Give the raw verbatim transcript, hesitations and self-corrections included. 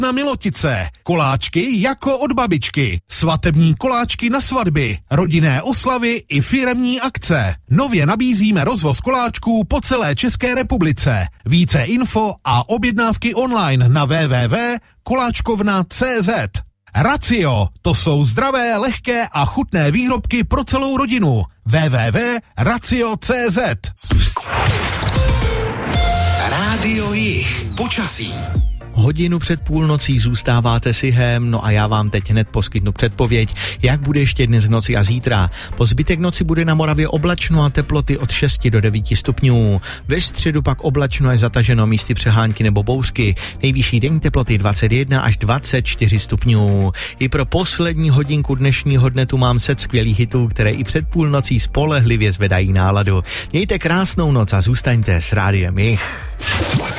na Milotice. Koláčky jako od babičky. Svatební koláčky na svatby, rodinné oslavy i firemní akce. Nově nabízíme rozvoz koláčků po celé České republice. Více info a objednávky online na w w w tečka koláčkovna tečka c z. Racio, to jsou zdravé, lehké a chutné výrobky pro celou rodinu. w w w tečka racio tečka c z. Rádio Jich. Počasí. Hodinu před půlnocí zůstáváte si hem, no a já vám teď hned poskytnu předpověď, jak bude ještě dnes v noci a zítra. Po zbytek noci bude na Moravě oblačno a teploty od šesti do devíti stupňů. Ve středu pak oblačno až zataženo, místy přehánky nebo bouřky. Nejvyšší denní teploty dvacet jedna až dvacet čtyři stupňů. I pro poslední hodinku dnešního dne tu mám set skvělých hitů, které i před půlnocí spolehlivě zvedají náladu. Mějte krásnou noc a zůstaňte s Rádiem Jich.